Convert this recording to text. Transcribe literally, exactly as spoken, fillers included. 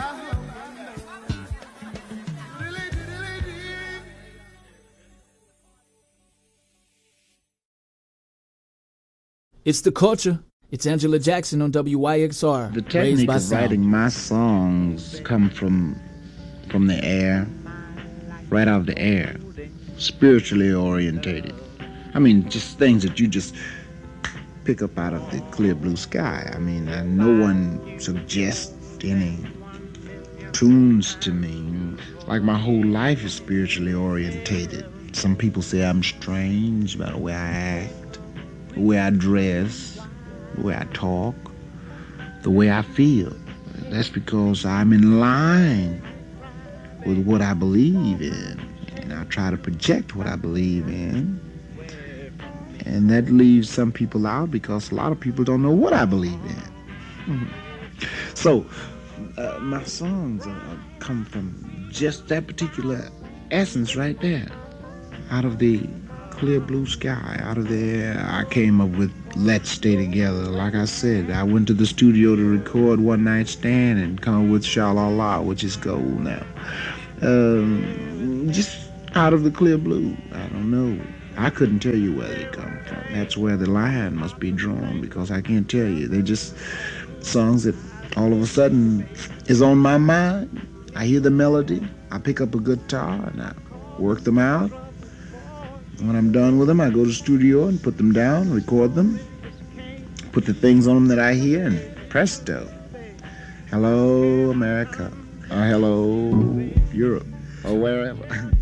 It's the culture. It's Angela Jackson on W Y X R. The technique of sound. writing my songs come from from the air, right out of the air, spiritually orientated. I mean, just things that you just pick up out of the clear blue sky. I mean, uh, no one suggests any tunes to me. Like my whole life is spiritually orientated. Some people say I'm strange by the way I act, the way I dress, the way I talk, the way I feel. That's because I'm in line with what I believe in, and I try to project what I believe in. And that leaves some people out because a lot of people don't know what I believe in. Mm-hmm. So uh, my songs uh, come from just that particular essence right there, out of the clear blue sky. Out of there, I came up with Let's Stay Together. Like I said, I went to the studio to record One Night Stand and come up with Sha-La-La, which is gold now. Um, just out of the clear blue. I don't know. I couldn't tell you where they come from. That's where the line must be drawn, because I can't tell you. They're just songs that all of a sudden is on my mind. I hear the melody. I pick up a guitar and I work them out. When I'm done with them, I go to the studio and put them down, record them, put the things on them that I hear, and presto. Hello, America. Or hello, Europe. Or wherever.